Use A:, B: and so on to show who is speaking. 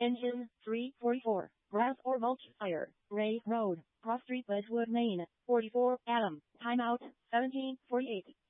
A: Engine 344. Grass or mulch fire. Ray Road, Cross Street, Wedgwood, Maine. 44 Adam. Timeout 17:48.